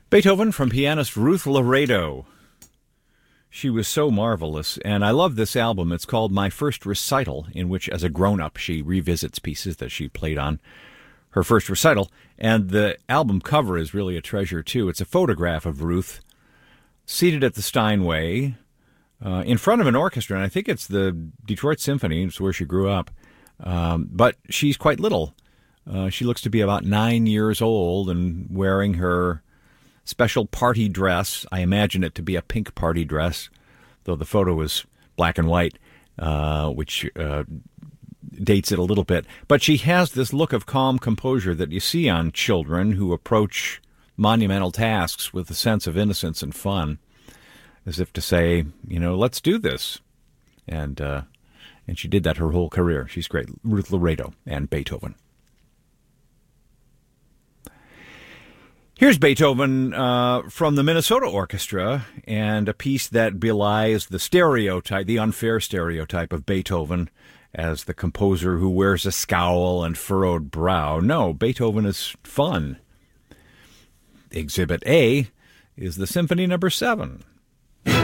Beethoven from pianist Ruth Laredo. She was so marvelous, and I love this album. It's called My First Recital, in which, as a grown-up, she revisits pieces that she played on her first recital, and the album cover is really a treasure, too. It's a photograph of Ruth seated at the Steinway in front of an orchestra, and I think it's the Detroit Symphony. It's where she grew up, but she's quite little. She looks to be about 9 years old and wearing her special party dress. I imagine it to be a pink party dress, though the photo is black and white, which dates it a little bit. But she has this look of calm composure that you see on children who approach monumental tasks with a sense of innocence and fun, as if to say, let's do this. And she did that her whole career. She's great. Ruth Laredo and Beethoven. Here's Beethoven from the Minnesota Orchestra, and a piece that belies the stereotype, the unfair stereotype of Beethoven as the composer who wears a scowl and furrowed brow. No, Beethoven is fun. Exhibit A is the Symphony No. 7.